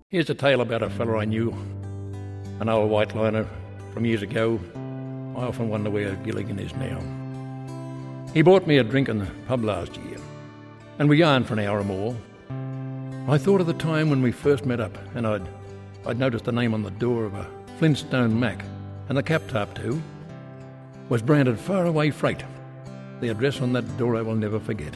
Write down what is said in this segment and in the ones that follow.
Here's a tale about a fellow I knew, an old white liner from years ago. I often wonder where Gilligan is now. He bought me a drink in the pub last year, and we yarned for an hour or more. I thought of the time when we first met up, and I'd noticed the name on the door of a Flintstone Mac, and the cap tarp too was branded Faraway Freight. The address on that door I will never forget.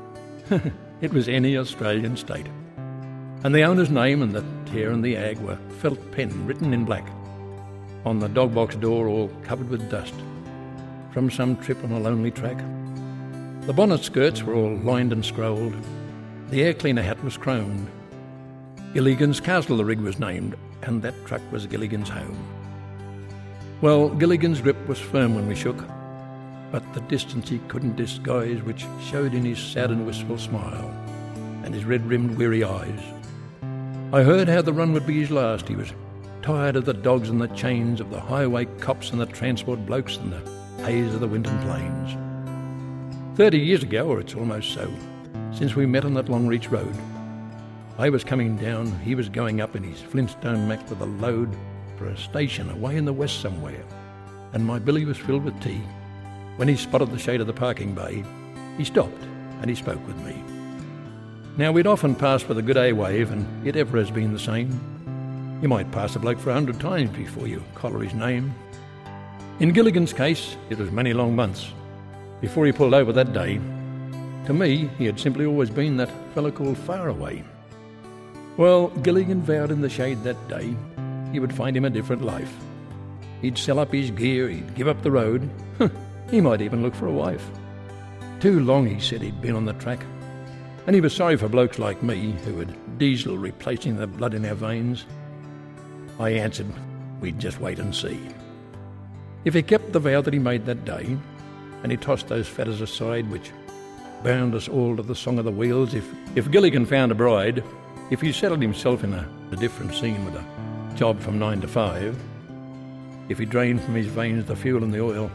It was any Australian state. And the owner's name and the tear and the ag were felt pen written in black on the dog box door, all covered with dust from some trip on a lonely track. The bonnet skirts were all lined and scrolled. The air cleaner hat was chromed. Gilligan's Castle the rig was named, and that truck was Gilligan's home. Well, Gilligan's grip was firm when we shook, but the distance he couldn't disguise, which showed in his sad and wistful smile and his red-rimmed weary eyes. I heard how the run would be his last. He was tired of the dogs and the chains, of the highway cops and the transport blokes and the haze of the Winton Plains. 30 years ago, or it's almost so, since we met on that Longreach road. I was coming down, he was going up in his Flintstone Mac with a load for a station away in the west somewhere, and my billy was filled with tea. When he spotted the shade of the parking bay, he stopped and he spoke with me. Now, we'd often passed with a good A-wave, and it ever has been the same. You might pass a bloke for 100 times before you collar his name. In Gilligan's case, it was many long months before he pulled over that day. To me, he had simply always been that fellow called Faraway. Well, Gilligan vowed in the shade that day he would find him a different life. He'd sell up his gear, he'd give up the road. He might even look for a wife. Too long, he said, he'd been on the track. And he was sorry for blokes like me, who had diesel replacing the blood in our veins. I answered, we'd just wait and see. If he kept the vow that he made that day, and he tossed those fetters aside which bound us all to the song of the wheels, if Gilligan found a bride, if he settled himself in a different scene with a job from 9 to 5, if he drained from his veins the fuel and the oil,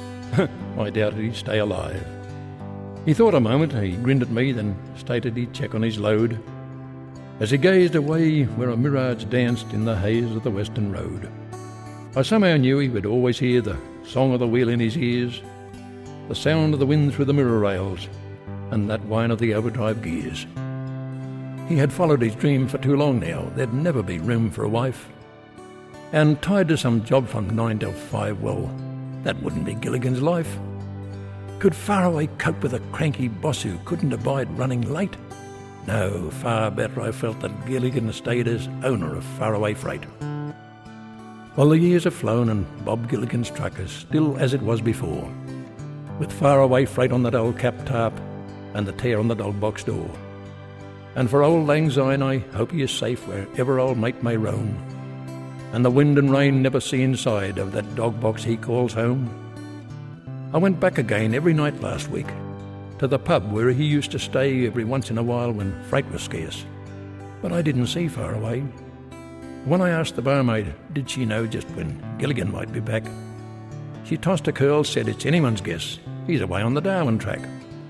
I doubted he'd stay alive. He thought a moment, he grinned at me, then stated he'd check on his load, as he gazed away where a mirage danced in the haze of the western road. I somehow knew he would always hear the song of the wheel in his ears, the sound of the wind through the mirror rails, and that whine of the overdrive gears. He had followed his dream for too long now. There'd never be room for a wife. And tied to some job from 9 till 5, well, that wouldn't be Gilligan's life. Could Faraway cope with a cranky boss who couldn't abide running late? No, far better I felt that Gilligan stayed as owner of Faraway Freight. Well, the years have flown, and Bob Gilligan's truck is still as it was before, with Faraway Freight on that old cap tarp and the tear on the dog box door. And for old Lang Syne, I hope he is safe wherever old mate may roam, and the wind and rain never see inside of that dog box he calls home. I went back again every night last week to the pub where he used to stay every once in a while when freight was scarce, but I didn't see Faraway. When I asked the barmaid did she know just when Gilligan might be back, she tossed a curl, said it's anyone's guess, he's away on the Darwin track.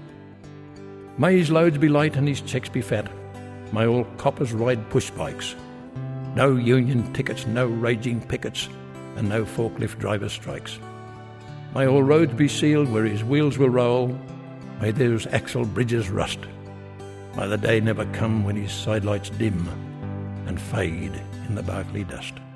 May his loads be light and his checks be fat. May all coppers ride push bikes. No union tickets, no raging pickets, and no forklift driver strikes. May all roads be sealed where his wheels will roll. May those axle bridges rust. May the day never come when his sidelights dim and fade in the Barclay dust.